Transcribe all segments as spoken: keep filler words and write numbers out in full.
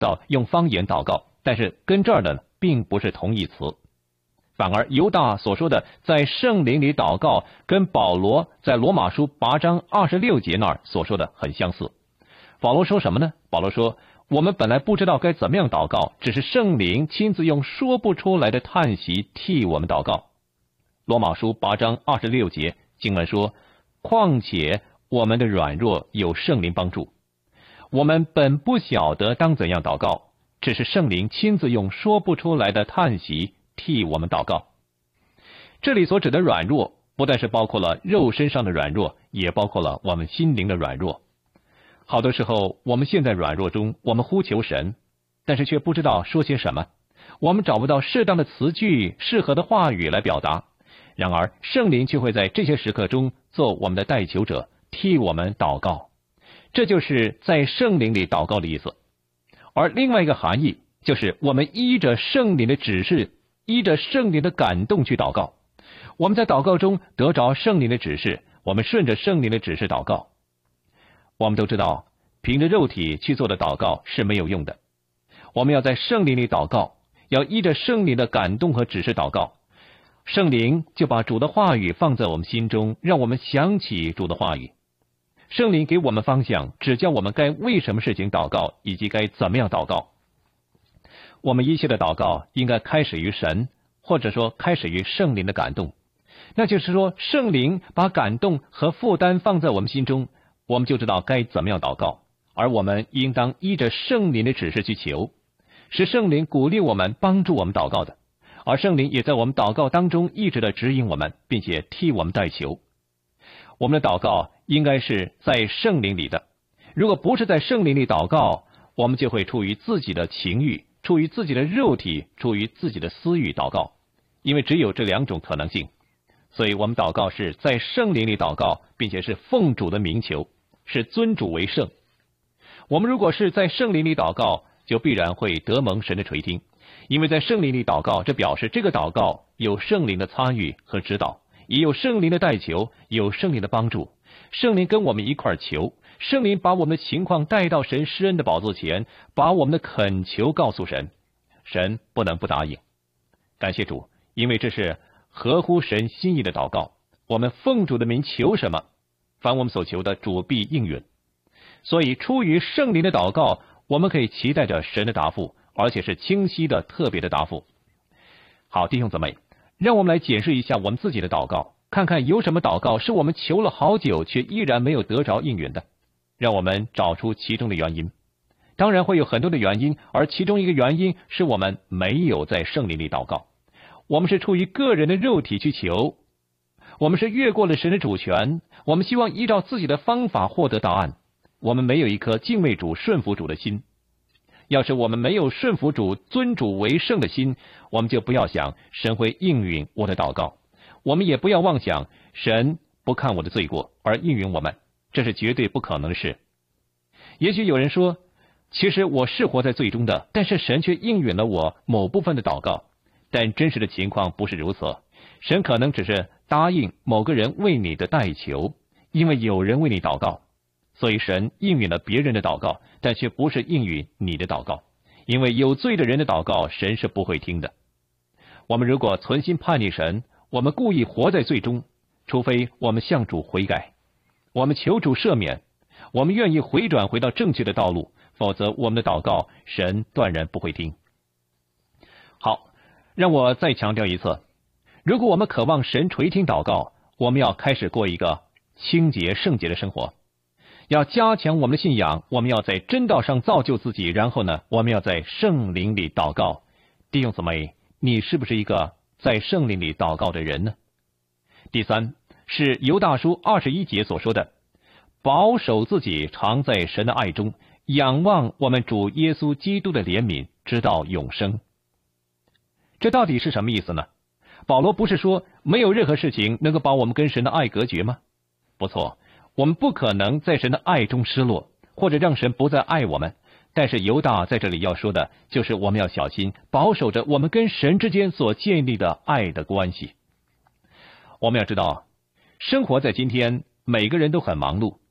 到用方言祷告，但是跟这儿的并不是同义词。反而犹大所说的在圣灵里祷告，跟保罗在罗马书八章二十六节那儿所说的很相似。保罗说什么呢？保罗说，我们本来不知道该怎么样祷告，只是圣灵亲自用说不出来的叹息替我们祷告。罗马书八章二十六节经文说，况且我们的软弱有圣灵帮助，我们本不晓得当怎样祷告，只是圣灵亲自用说不出来的叹息替我们祷告。这里所指的软弱，不但是包括了肉身上的软弱，也包括了我们心灵的软弱。好多时候，我们陷在软弱中，我们呼求神，但是却不知道说些什么，我们找不到适当的词句、适合的话语来表达。然而，圣灵却会在这些时刻中做我们的代求者，替我们祷告。这就是在圣灵里祷告的意思。而另外一个含义，就是我们依着圣灵的指示，依着圣灵的感动去祷告。我们在祷告中得着圣灵的指示，我们顺着圣灵的指示祷告。我们都知道，凭着肉体去做的祷告是没有用的。我们要在圣灵里祷告，要依着圣灵的感动和指示祷告。圣灵就把主的话语放在我们心中，让我们想起主的话语。圣灵给我们方向，指教我们该为什么事情祷告，以及该怎么样祷告。我们一切的祷告应该开始于神，或者说开始于圣灵的感动。那就是说，圣灵把感动和负担放在我们心中，我们就知道该怎么样祷告，而我们应当依着圣灵的指示去求，是圣灵鼓励我们、帮助我们祷告的，而圣灵也在我们祷告当中一直的指引我们，并且替我们代求。我们的祷告应该是在圣灵里的，如果不是在圣灵里祷告，我们就会出于自己的情欲，出于自己的肉体，出于自己的私欲祷告，因为只有这两种可能性。所以我们祷告是在圣灵里祷告，并且是奉主的名求，是尊主为圣。我们如果是在圣灵里祷告，就必然会得蒙神的垂听，因为在圣灵里祷告，这表示这个祷告有圣灵的参与和指导，也有圣灵的代求，有圣灵的帮助。圣灵跟我们一块求，圣灵把我们的情况带到神施恩的宝座前，把我们的恳求告诉神，神不能不答应。感谢主，因为这是合乎神心意的祷告。我们奉主的名求什么，凡我们所求的，主必应允。所以出于圣灵的祷告，我们可以期待着神的答复，而且是清晰的、特别的答复。好，弟兄姊妹，让我们来检视一下我们自己的祷告，看看有什么祷告是我们求了好久却依然没有得着应允的，让我们找出其中的原因。当然会有很多的原因，而其中一个原因是我们没有在圣灵里祷告，我们是出于个人的肉体去求，我们是越过了神的主权，我们希望依照自己的方法获得答案，我们没有一颗敬畏主、顺服主的心。要是我们没有顺服主、尊主为圣的心，我们就不要想神会应允我的祷告，我们也不要妄想神不看我的罪过而应允我们，这是绝对不可能的事。也许有人说，其实我是活在罪中的，但是神却应允了我某部分的祷告。但真实的情况不是如此，神可能只是答应某个人为你的代求，因为有人为你祷告，所以神应允了别人的祷告，但却不是应允你的祷告，因为有罪的人的祷告神是不会听的。我们如果存心叛逆神，我们故意活在罪中，除非我们向主悔改，我们求主赦免，我们愿意回转回到正确的道路，否则我们的祷告神断然不会听。好，让我再强调一次，如果我们渴望神垂听祷告，我们要开始过一个清洁圣洁的生活，要加强我们的信仰，我们要在真道上造就自己，然后呢，我们要在圣灵里祷告。弟兄姊妹，你是不是一个在圣灵里祷告的人呢？第三，是犹大书二十一节所说的，保守自己常在神的爱中，仰望我们主耶稣基督的怜悯，直到永生。这到底是什么意思呢？保罗不是说没有任何事情能够把我们跟神的爱隔绝吗？不错，我们不可能在神的爱中失落，或者让神不再爱我们。但是犹大在这里要说的就是我们要小心保守着我们跟神之间所建立的爱的关系。我们要知道，生活在今天，每个人都很忙碌，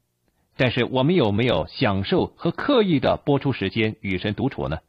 但是我们有没有享受和刻意的播出时间与神独处呢？